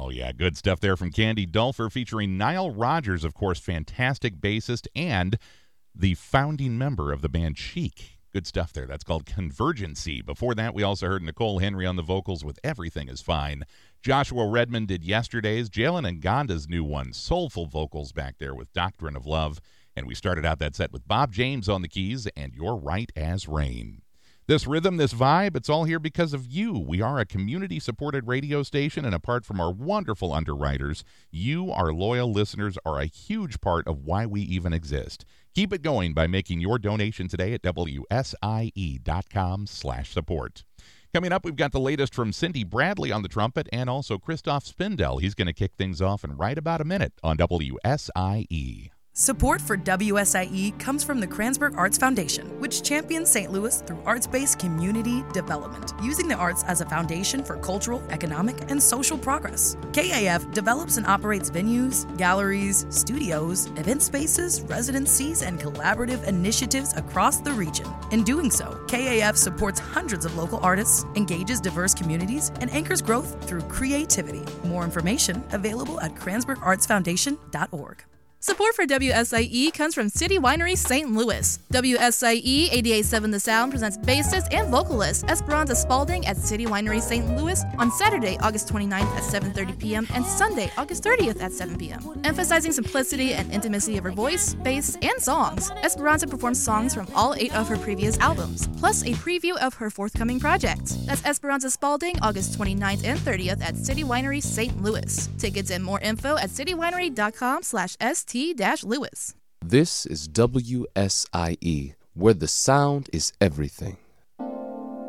Oh, yeah, good stuff there from Candy Dulfer featuring Nile Rodgers, of course, fantastic bassist and the founding member of the band Chic. Good stuff there. That's called Convergency. Before that, we also heard Nicole Henry on the vocals with Everything Is Fine. Joshua Redmond did yesterday's. Jalen Nganda's new one, soulful vocals back there with Doctrine of Love. And we started out that set with Bob James on the keys and You're Right as Rain. This rhythm, this vibe, it's all here because of you. We are a community-supported radio station, and apart from our wonderful underwriters, you, our loyal listeners, are a huge part of why we even exist. Keep it going by making your donation today at WSIE.com/support. Coming up, we've got the latest from Cindy Bradley on the trumpet and also Christoph Spindel. He's going to kick things off in right about a minute on WSIE. Support for WSIE comes from the Kranzberg Arts Foundation, which champions St. Louis through arts-based community development, using the arts as a foundation for cultural, economic, and social progress. KAF develops and operates venues, galleries, studios, event spaces, residencies, and collaborative initiatives across the region. In doing so, KAF supports hundreds of local artists, engages diverse communities, and anchors growth through creativity. More information available at KranzbergArtsFoundation.org. Support for WSIE comes from City Winery St. Louis. WSIE 88.7 The Sound presents bassist and vocalist Esperanza Spalding at City Winery St. Louis on Saturday, August 29th at 7:30 p.m. and Sunday, August 30th at 7 p.m. Emphasizing simplicity and intimacy of her voice, bass, and songs, Esperanza performs songs from all 8 of her previous albums, plus a preview of her forthcoming project. That's Esperanza Spalding, August 29th and 30th at City Winery St. Louis. Tickets and more info at citywinery.com/st-Louis. This is WSIE, where the sound is everything.